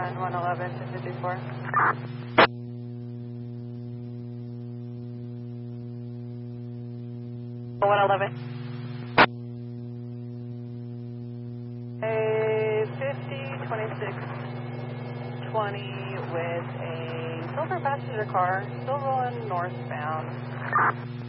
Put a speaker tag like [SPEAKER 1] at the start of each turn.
[SPEAKER 1] on 111 to 54. A 50, 26, 20 with a silver passenger car, still rolling northbound.